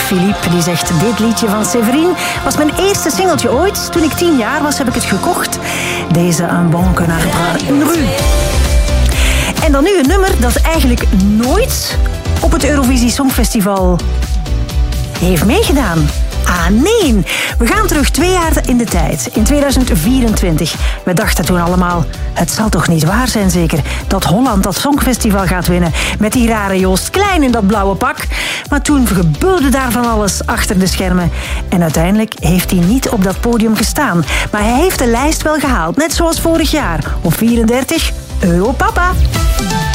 Philippe die zegt: dit liedje van Séverine was mijn eerste singeltje ooit. Toen ik 10 jaar was, heb ik het gekocht. Deze Un bon canard une rue. En dan nu een nummer dat eigenlijk nooit op het Eurovisie Songfestival heeft meegedaan. Ah, nee. We gaan terug 2 jaar in de tijd. In 2024. We dachten toen allemaal, het zal toch niet waar zijn zeker dat Holland dat Songfestival gaat winnen met die rare Joost Klein in dat blauwe pak. Maar toen gebeurde daar van alles achter de schermen. En uiteindelijk heeft hij niet op dat podium gestaan. Maar hij heeft de lijst wel gehaald. Net zoals vorig jaar. Op 34, Europapa.